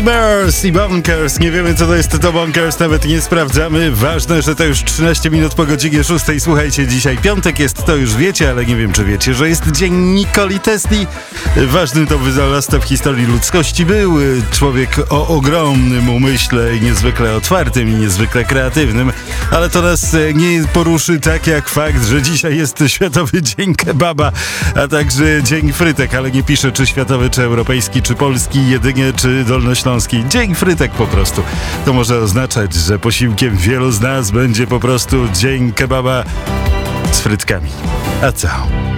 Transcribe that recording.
Flamers i Bonkers. Nie wiemy, co to jest to Bonkers, nawet nie sprawdzamy. Ważne, że to już 13 minut po godzinie 6. Słuchajcie, dzisiaj piątek jest, to już wiecie, ale nie wiem, czy wiecie, że jest dzień Nikoli Tesli. Ważny to wynalazca w historii ludzkości był. Człowiek o ogromnym umyśle i niezwykle otwartym i niezwykle kreatywnym. Ale to nas nie poruszy tak jak fakt, że dzisiaj jest Światowy Dzień Kebaba, a także Dzień Frytek, ale nie pisze, czy światowy, czy europejski, czy polski, jedynie czy dolnośląski. Dzień Frytek po prostu. To może oznaczać, że posiłkiem wielu z nas będzie po prostu Dzień Kebaba z frytkami. A co?